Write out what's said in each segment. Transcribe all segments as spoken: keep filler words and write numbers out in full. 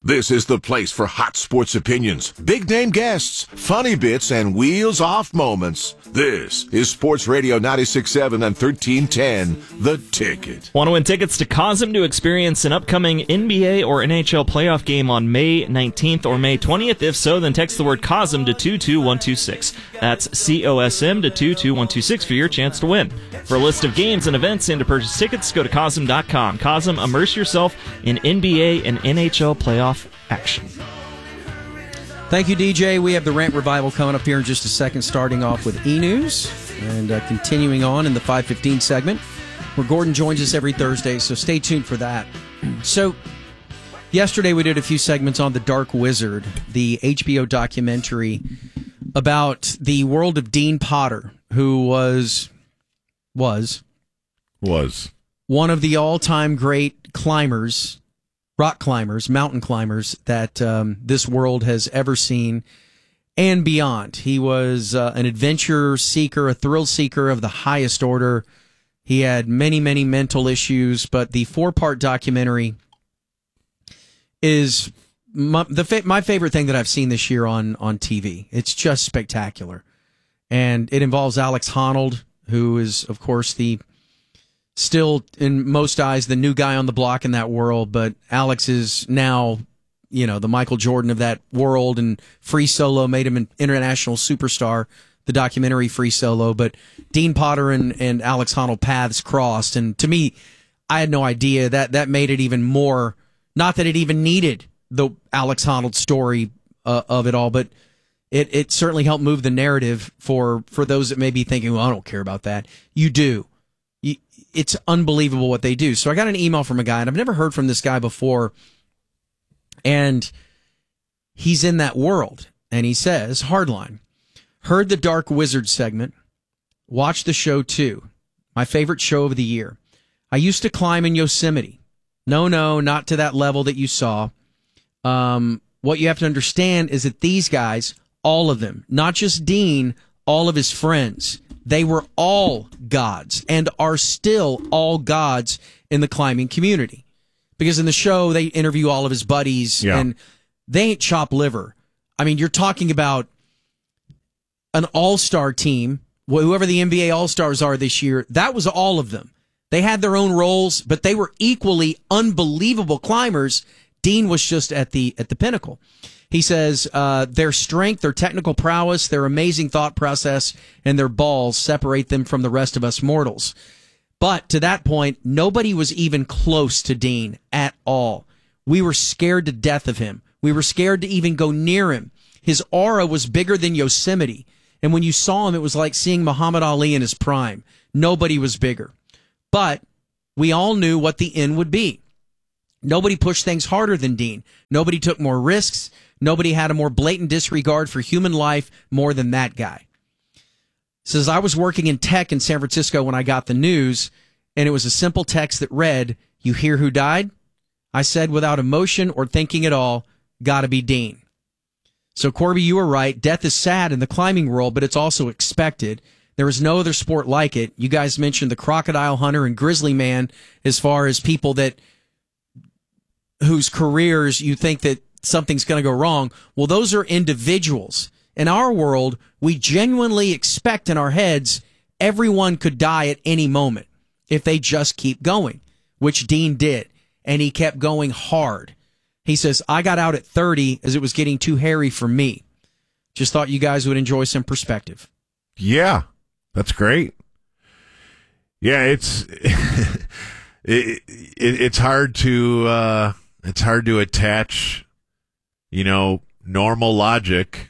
This is the place for hot sports opinions, big-name guests, funny bits, and wheels-off moments. This is Sports Radio ninety-six point seven and thirteen ten, The Ticket. Want to win tickets to Cosm to experience an upcoming N B A or N H L playoff game on May nineteenth or May twentieth? If so, then text the word Cosm to two two one two six. That's C O S M to two two one two six for your chance to win. For a list of games and events and to purchase tickets, go to Cosm dot com. Cosm, immerse yourself in N B A and N H L playoff action. Thank you, D J. We have the Rant Revival coming up here in just a second, starting off with E-News and uh, continuing on in the five fifteen segment, where Gordon joins us every Thursday, so stay tuned for that. So, yesterday we did a few segments on The Dark Wizard, the H B O documentary about the world of Dean Potter, who was, was, was one of the all-time great climbers, rock climbers, mountain climbers that um, this world has ever seen and beyond. He was uh, an adventure seeker, a thrill seeker of the highest order. He had many, many mental issues, but the four-part documentary is my, the fa- my favorite thing that I've seen this year on, on T V. It's just spectacular. And it involves Alex Honnold, who is, of course, the still, in most eyes, the new guy on the block in that world, but Alex is now, you know, the Michael Jordan of that world, and Free Solo made him an international superstar, the documentary Free Solo, but Dean Potter and, and Alex Honnold paths crossed, and to me, I had no idea. That that made it even more, not that it even needed the Alex Honnold story uh, of it all, but it, it certainly helped move the narrative for, for those that may be thinking, well, I don't care about that. You do. It's unbelievable what they do. So I got an email from a guy, and I've never heard from this guy before, and he's in that world. And he says, Hardline, heard the Dark Wizard segment, watched the show too. My favorite show of the year. I used to climb in Yosemite. No, no, not to that level that you saw. Um, what you have to understand is that these guys, all of them, not just Dean, all of his friends, they were all gods and are still all gods in the climbing community. Because in the show, they interview all of his buddies, yeah. and they ain't chopped liver. I mean, you're talking about an all-star team, whoever the N B A All-Stars are this year, that was all of them. They had their own roles, but they were equally unbelievable climbers. Dean was just at the at the pinnacle. He says uh, their strength, their technical prowess, their amazing thought process, and their balls separate them from the rest of us mortals. But to that point, nobody was even close to Dean at all. We were scared to death of him. We were scared to even go near him. His aura was bigger than Yosemite. And when you saw him, it was like seeing Muhammad Ali in his prime. Nobody was bigger. But we all knew what the end would be. Nobody pushed things harder than Dean. Nobody took more risks. Nobody had a more blatant disregard for human life more than that guy. Says, I was working in tech in San Francisco when I got the news, and it was a simple text that read, you hear who died? I said without emotion or thinking at all, gotta be Dean. So, Corby, you were right. Death is sad in the climbing world, but it's also expected. There is no other sport like it. You guys mentioned the crocodile hunter and grizzly man as far as people that whose careers you think that something's going to go wrong. Well, those are individuals. In our world, we genuinely expect in our heads everyone could die at any moment if they just keep going, which Dean did, and he kept going hard. He says, I got out at thirty as it was getting too hairy for me. Just thought you guys would enjoy some perspective. Yeah, that's great. Yeah, it's it, it, it's hard to uh, it's hard to attach, you know, normal logic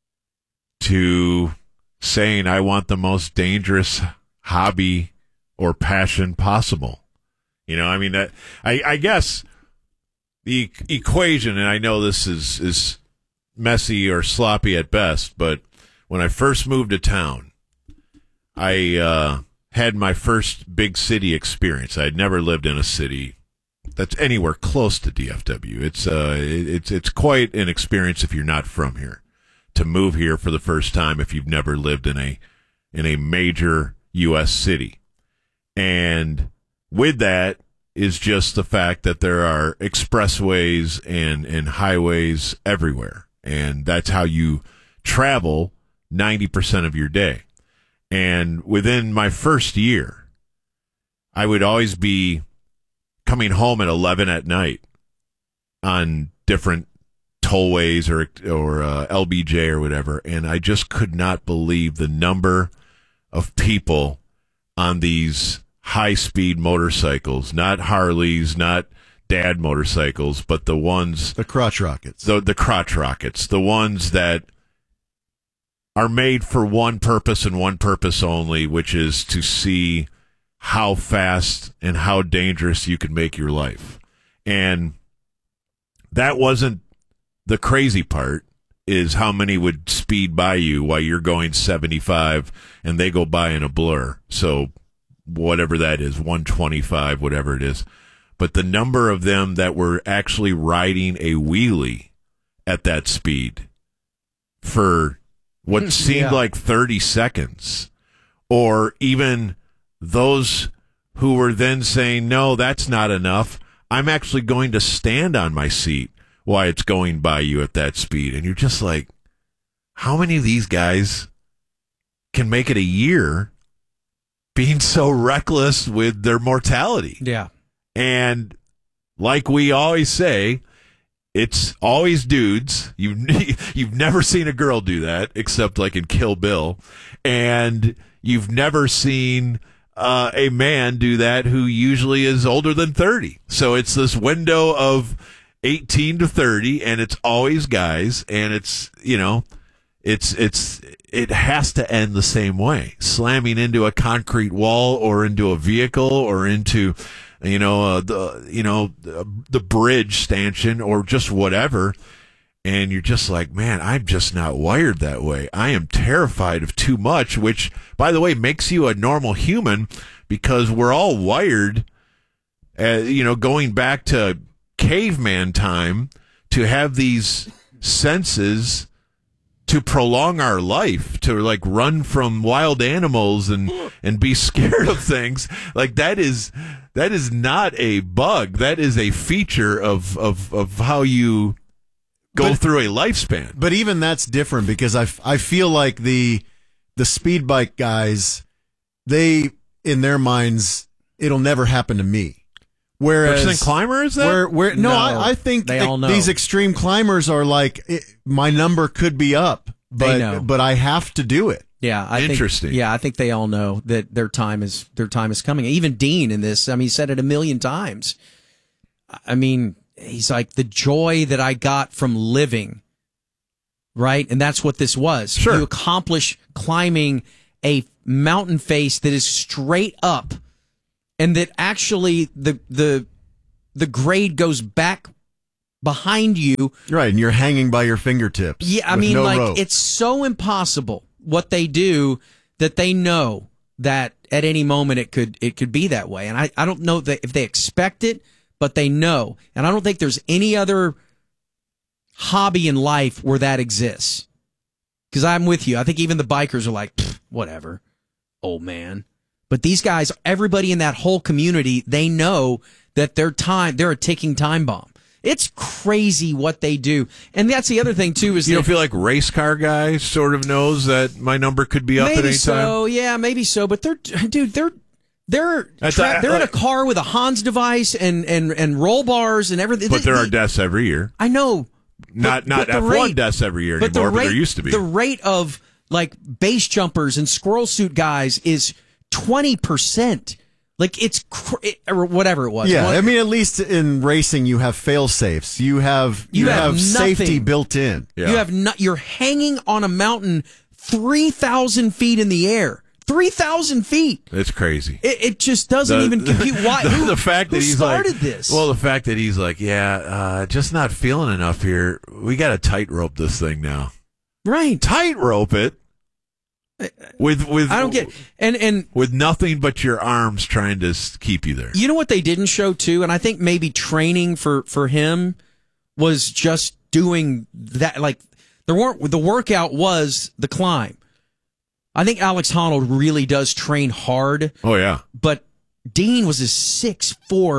to saying I want the most dangerous hobby or passion possible. You know, I mean, I, I guess the equation, and I know this is, is messy or sloppy at best, but when I first moved to town, I uh, had my first big city experience. I had never lived in a city that's anywhere close to D F W. It's uh, it's it's quite an experience if you're not from here, to move here for the first time if you've never lived in a in a major U S city. And with that, is just the fact that there are expressways and, and highways everywhere. And that's how you travel ninety percent of your day. And within my first year, I would always be coming home at eleven at night on different tollways or or uh, L B J or whatever, and I just could not believe the number of people on these high-speed motorcycles, not Harleys, not dad motorcycles, but the ones... The crotch rockets. The, the crotch rockets, the ones that are made for one purpose and one purpose only, which is to see how fast and how dangerous you can make your life. And that wasn't the crazy part, is how many would speed by you while you're going seventy-five and they go by in a blur. So whatever that is, one twenty-five, whatever it is. But the number of them that were actually riding a wheelie at that speed for what seemed Yeah. like thirty seconds, or even those who were then saying, no, that's not enough. I'm actually going to stand on my seat while it's going by you at that speed. And you're just like, how many of these guys can make it a year being so reckless with their mortality? Yeah. And like we always say, it's always dudes. You've, you've never seen a girl do that, except like in Kill Bill. And you've never seen uh, a man do that who usually is older than thirty. So it's this window of eighteen to thirty, and it's always guys, and it's, you know, it's, it's, it has to end the same way. Slamming into a concrete wall or into a vehicle or into, you know, uh, the, you know, the, the bridge stanchion or just whatever. And you're just like, man, I'm just not wired that way. I am terrified of too much, which, by the way, makes you a normal human, because we're all wired, uh, you know, going back to caveman time, to have these senses to prolong our life, to like run from wild animals and, and be scared of things. Like that is, that is not a bug. That is a feature of, of, of how you go But- through a lifespan. But even that's different, because I, f- I feel like the the speed bike guys, they, in their minds, it'll never happen to me. Whereas Percent climber is that? Where, where, no, No, I, I think they that all know. these extreme climbers are like, it, my number could be up, They but know. but I have to do it. Yeah, I Interesting. Think, yeah, I think they all know that their time is their time is coming. Even Dean in this, I mean, he said it a million times. I mean, he's like, the joy that I got from living, right? And that's what this was. Sure. You accomplish climbing a mountain face that is straight up, and that actually the the the grade goes back behind you. Right, and you're hanging by your fingertips. Yeah, I with mean, no like, rope. it's so impossible what they do that they know that at any moment it could it could be that way. And I, I don't know that if they expect it, but they know. And I don't think there's any other hobby in life where that exists. Because I'm with you. I think even the bikers are like, "Pfft, whatever, old man. But these guys, everybody in that whole community, they know that their time, they're a ticking time bomb. It's crazy what they do. And that's the other thing, too, is You that don't feel like race car guy sort of knows that my number could be up at maybe any time? so, yeah, maybe so. But they're, dude, they're they're That's tra- a- they're in a like- car with a Hans device and and and roll bars and everything. But there They- are deaths every year. I know, Not but- not but the F one rate- deaths every year but the anymore, but rate, there used to be. The rate of like base jumpers and squirrel suit guys is twenty percent. Like it's cr- it, or whatever it was. Yeah, One- I mean, at least in racing, you have fail safes. You have You you, have have, safety nothing. built in. Yeah. You have not. You're hanging on a mountain three thousand feet in the air. Three thousand feet. It's crazy. It, it just doesn't The- even compute. Why? the, who, the fact that who he's started like, this? Well, the fact that he's like, yeah, uh, just not feeling enough here. We got to tightrope this thing now. right. Tightrope it with with I don't get. And and with nothing but your arms trying to s- keep you there. you know what they didn't show too, and I think maybe training for for him was just doing that. Like there weren't the workout was the climb. I think Alex Honnold really does train hard, Oh yeah, but Dean was a six four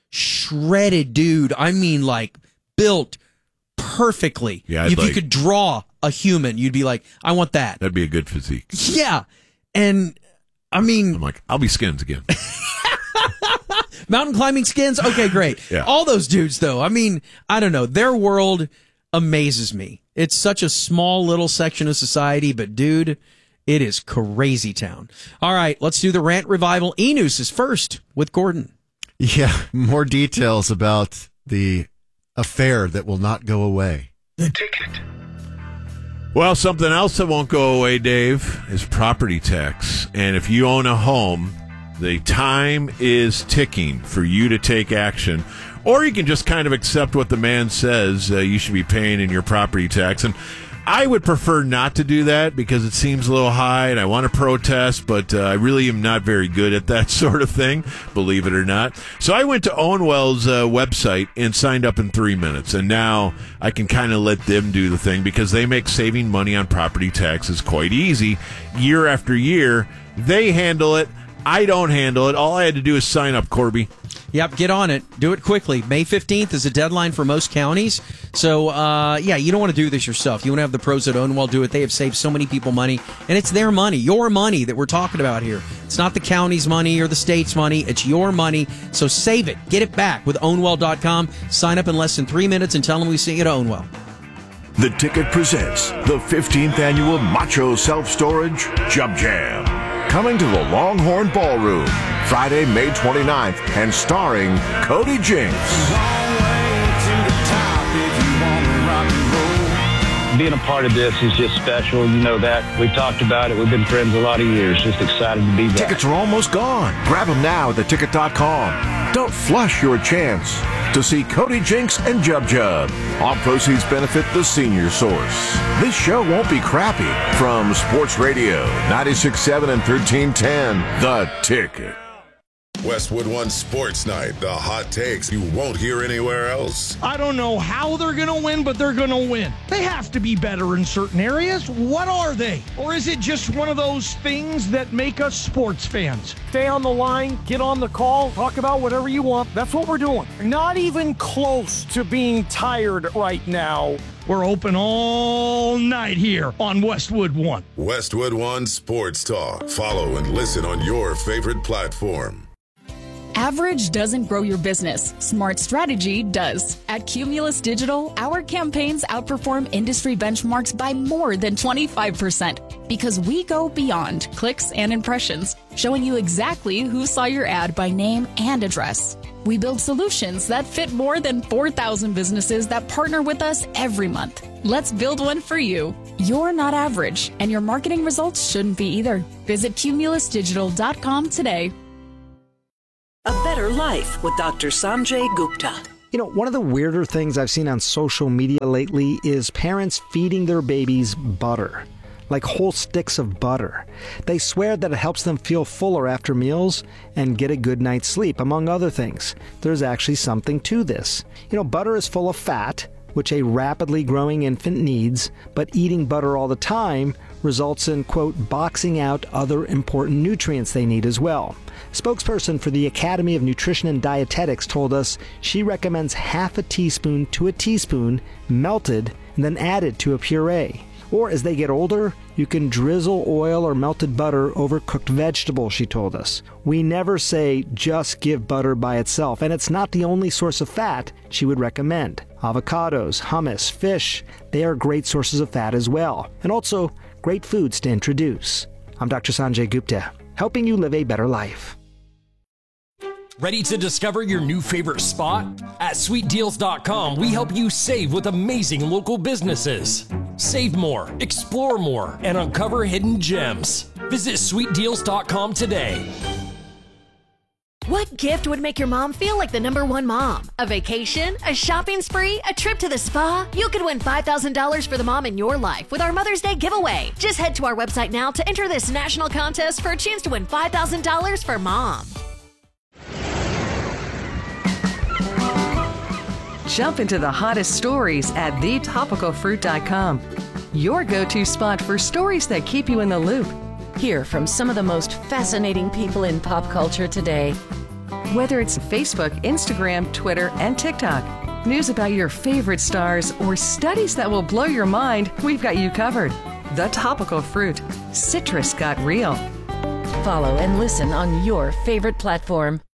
shredded dude. I mean, like built perfectly. Yeah, I'd if like- you could draw a human, you'd be like, I want that. That'd be a good physique. Yeah. And I mean, I'm like, I'll be Skins again. mountain climbing Skins. Okay, great. Yeah. All those dudes though. I mean, I don't know. Their world amazes me. It's such a small little section of society, but dude, it is crazy town. All right, let's do the rant revival. E-News is first with Gordon. Yeah, more details about the affair that will not go away. Ticket. Well, something else that won't go away, Dave, is property tax. And if you own a home, the time is ticking for you to take action. Or you can just kind of accept what the man says uh, you should be paying in your property tax. And I would prefer not to do that because it seems a little high and I want to protest, but uh, I really am not very good at that sort of thing, believe it or not. So I went to Ownwell's uh, website and signed up in three minutes. And now I can kind of let them do the thing because they make saving money on property taxes quite easy. Year after year, they handle it. I don't handle it. All I had to do is sign up, Corby. Yep, get on it. Do it quickly. May fifteenth is a deadline for most counties. So, uh, yeah, you don't want to do this yourself. You want to have the pros at Ownwell do it. They have saved so many people money, and it's their money, your money that we're talking about here. It's not the county's money or the state's money. It's your money. So save it. Get it back with Ownwell dot com. Sign up in less than three minutes and tell them we see you at Ownwell. The Ticket presents the fifteenth annual Macho Self-Storage Jub Jam. Coming to the Longhorn Ballroom, Friday, May twenty-ninth, and starring Cody Jinks. Being a part of this is just special. You know that. We've talked about it. We've been friends a lot of years. Just excited to be back. Tickets are almost gone. Grab them now at the ticket dot com. Don't flush your chance to see Cody Jinks and Jub Jub. All proceeds benefit the Senior Source. This show won't be crappy. From Sports Radio, ninety-six point seven and thirteen ten, The Ticket. Westwood One Sports Night, the hot takes you won't hear anywhere else. I don't know how they're going to win, but they're going to win. They have to be better in certain areas. What are they? Or is it just one of those things that make us sports fans? Stay on the line, get on the call, talk about whatever you want. That's what we're doing. Not even close to being tired right now. We're open all night here on Westwood One. Westwood One Sports Talk. Follow and listen on your favorite platform. Average doesn't grow your business. Smart strategy does. At Cumulus Digital, our campaigns outperform industry benchmarks by more than twenty-five percent because we go beyond clicks and impressions, showing you exactly who saw your ad by name and address. We build solutions that fit more than four thousand businesses that partner with us every month. Let's build one for you. You're not average, and your marketing results shouldn't be either. Visit cumulus digital dot com today. A Better Life with Doctor Sanjay Gupta. You know, one of the weirder things I've seen on social media lately is parents feeding their babies butter, like whole sticks of butter. They swear that it helps them feel fuller after meals and get a good night's sleep, among other things. There's actually something to this. You know, butter is full of fat, which a rapidly growing infant needs, but eating butter all the time results in, quote, boxing out other important nutrients they need as well. Spokesperson for the Academy of Nutrition and Dietetics told us she recommends half a teaspoon to a teaspoon melted and then added to a puree. Or as they get older, you can drizzle oil or melted butter over cooked vegetables, she told us. We never say just give butter by itself, and it's not the only source of fat she would recommend. Avocados, hummus, fish, they are great sources of fat as well, and also great foods to introduce. I'm Doctor Sanjay Gupta, helping you live a better life. Ready to discover your new favorite spot? At sweet deals dot com, we help you save with amazing local businesses. Save more, explore more, and uncover hidden gems. Visit sweet deals dot com today. What gift would make your mom feel like the number one mom? A vacation? A shopping spree? A trip to the spa? You could win five thousand dollars for the mom in your life with our Mother's Day giveaway. Just head to our website now to enter this national contest for a chance to win five thousand dollars for mom. Jump into the hottest stories at the topical fruit dot com. Your go-to spot for stories that keep you in the loop. Hear from some of the most fascinating people in pop culture today. Whether it's Facebook, Instagram, Twitter, and TikTok, news about your favorite stars, or studies that will blow your mind, we've got you covered. The Topical Fruit. Citrus got real. Follow and listen on your favorite platform.